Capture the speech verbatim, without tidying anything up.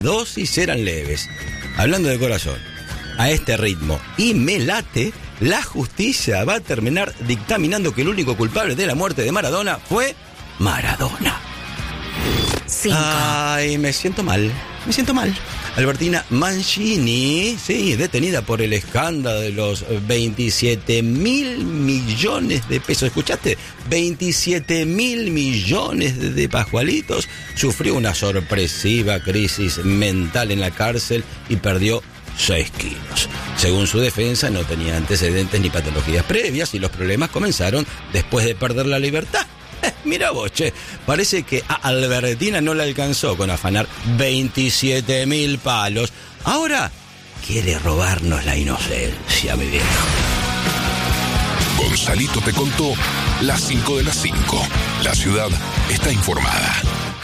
dosis eran leves. Hablando de corazón, a este ritmo, y me late, la justicia va a terminar dictaminando que el único culpable de la muerte de Maradona fue Maradona. Cinco. Ay, me siento mal, me siento mal. Albertina Mancini, sí, detenida por el escándalo de los veintisiete mil millones de pesos. ¿Escuchaste? veintisiete mil millones de, de pascualitos. Sufrió una sorpresiva crisis mental en la cárcel y perdió seis kilos. Según su defensa, no tenía antecedentes ni patologías previas y los problemas comenzaron después de perder la libertad. Eh, mira vos, che, parece que a Albertina no le alcanzó con afanar veintisiete mil palos. Ahora quiere robarnos la inocencia, mi viejo. Gonzalito te contó las cinco de las cinco. La ciudad está informada.